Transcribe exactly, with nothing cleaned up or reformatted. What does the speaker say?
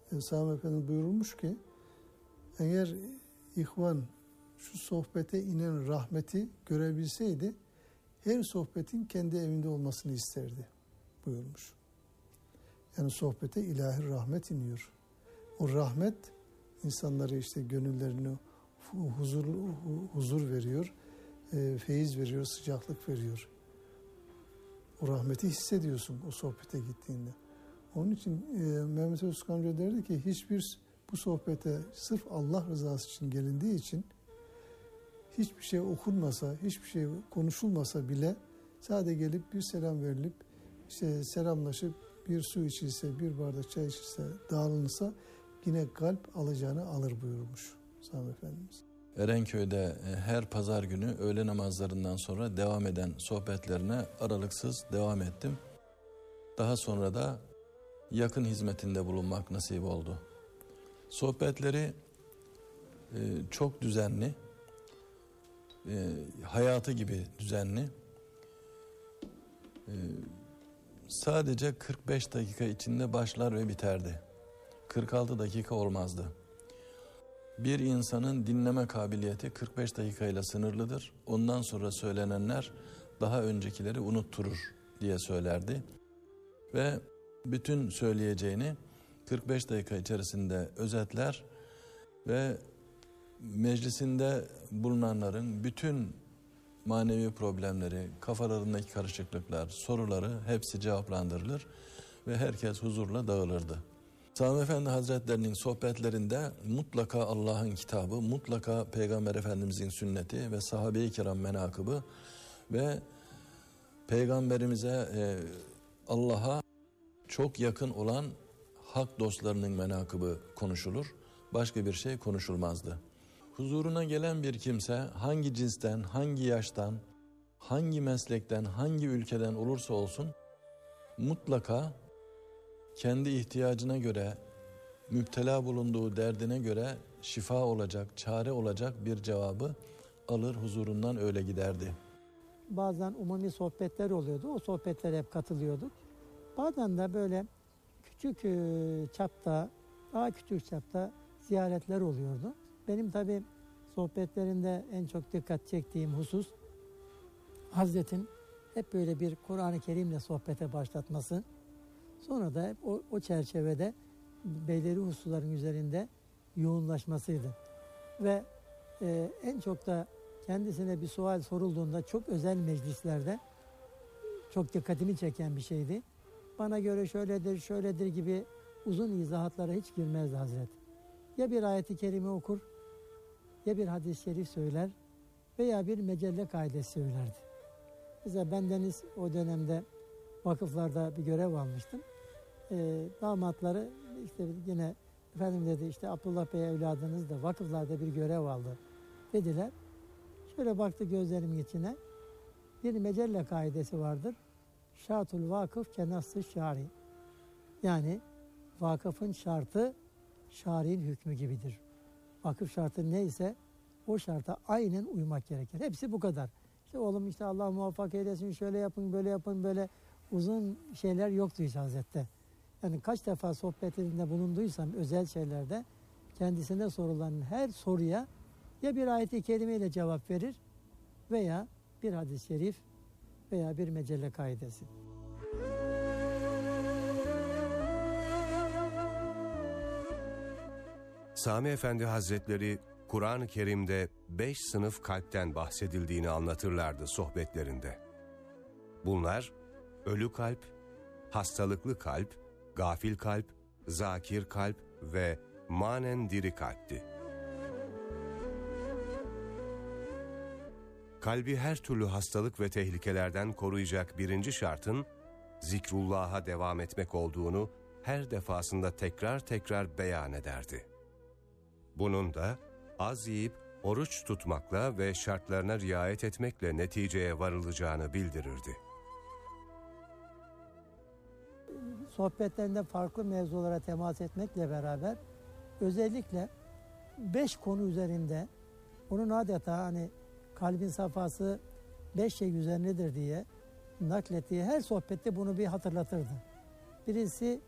e, Sami Efendi buyurmuş ki, eğer ihvan şu sohbete inen rahmeti görebilseydi, her sohbetin kendi evinde olmasını isterdi buyurmuş. Yani sohbete ilahi rahmet iniyor. O rahmet insanları işte gönüllerini huzur, huzur veriyor, e, feyiz veriyor, sıcaklık veriyor. O rahmeti hissediyorsun o sohbete gittiğinde. Onun için e, Mehmet Öztürk amca derdi ki, hiçbir bu sohbete sırf Allah rızası için gelindiği için hiçbir şey okunmasa, hiçbir şey konuşulmasa bile sadece gelip bir selam verilip işte selamlaşıp bir su içilse, bir bardak çay içilse, dağılınsa yine kalp alacağını alır buyurmuş Sami Efendimiz. Erenköy'de her pazar günü öğle namazlarından sonra devam eden sohbetlerine aralıksız devam ettim. Daha sonra da yakın hizmetinde bulunmak nasip oldu. Sohbetleri e, çok düzenli, e, hayatı gibi düzenli. E, sadece kırk beş dakika içinde başlar ve biterdi. kırk altı dakika olmazdı. Bir insanın dinleme kabiliyeti kırk beş dakikayla sınırlıdır. Ondan sonra söylenenler daha öncekileri unutturur diye söylerdi. Ve bütün söyleyeceğini kırk beş dakika içerisinde özetler ve meclisinde bulunanların bütün manevi problemleri, kafalarındaki karışıklıklar, soruları hepsi cevaplandırılır ve herkes huzurla dağılırdı. Sami Efendi Hazretlerinin sohbetlerinde mutlaka Allah'ın kitabı, mutlaka Peygamber Efendimizin sünneti ve sahabe-i kiram menakıbı ve Peygamberimize, e, Allah'a çok yakın olan hak dostlarının menakıbı konuşulur. Başka bir şey konuşulmazdı. Huzuruna gelen bir kimse hangi cinsten, hangi yaştan, hangi meslekten, hangi ülkeden olursa olsun mutlaka kendi ihtiyacına göre, müptela bulunduğu derdine göre şifa olacak, çare olacak bir cevabı alır, huzurundan öyle giderdi. Bazen umumi sohbetler oluyordu, o sohbetlere hep katılıyorduk. Bazen de böyle küçük çapta, daha küçük çapta ziyaretler oluyordu. Benim tabii sohbetlerinde en çok dikkat çektiğim husus, Hazretin hep böyle bir Kur'an-ı Kerim'le sohbete başlatması, sonra da hep o, o çerçevede beyleri hususların üzerinde yoğunlaşmasıydı. Ve e, en çok da kendisine bir sual sorulduğunda çok özel meclislerde çok dikkatimi çeken bir şeydi. Bana göre şöyledir, şöyledir gibi uzun izahatlara hiç girmezdi Hazret. Ya bir ayet-i kerime okur, ya bir hadis-i şerif söyler veya bir mecelle kaidesi söylerdi. Mesela bendeniz o dönemde vakıflarda bir görev almıştım. Ee, damatları işte yine efendim dedi, işte Abdullah Bey evladınız da vakıflarda bir görev aldı dediler. Şöyle baktı gözlerimin içine, bir mecelle kaidesi vardır. Şartul vakıf kenassı şari. Yani vakıfın şartı şari'in hükmü gibidir. Vakıf şartı neyse o şarta aynen uymak gerekir. Hepsi bu kadar. İşte oğlum işte Allah muvaffak eylesin, şöyle yapın, böyle yapın, böyle uzun şeyler yoktu hiç Hazret'te. Yani kaç defa sohbetlerinde bulunduysam özel şeylerde kendisine sorulan her soruya ya bir ayet-i kerimeyle cevap verir veya bir hadis-i şerif veya bir mecelle kaidesi. Sami Efendi Hazretleri Kur'an-ı Kerim'de beş sınıf kalpten bahsedildiğini anlatırlardı sohbetlerinde. Bunlar ölü kalp, hastalıklı kalp, gafil kalp, zakir kalp ve manen diri kalpti. Kalbi her türlü hastalık ve tehlikelerden koruyacak birinci şartın zikrullah'a devam etmek olduğunu her defasında tekrar tekrar beyan ederdi. Bunun da az yiyip oruç tutmakla ve şartlarına riayet etmekle neticeye varılacağını bildirirdi. Sohbetlerinde farklı mevzulara temas etmekle beraber özellikle beş konu üzerinde onun adeta hani kalbin safhası beş şey üzerindedir diye naklettiği her sohbette bunu bir hatırlatırdı. Birisi